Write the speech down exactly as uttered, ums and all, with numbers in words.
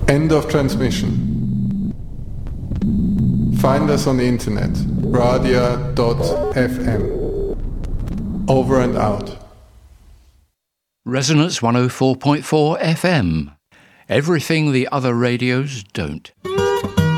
End of transmission. Find us on the internet, radia dot f m. Over and out. Resonance one oh four point four F M. Everything the other radios don't.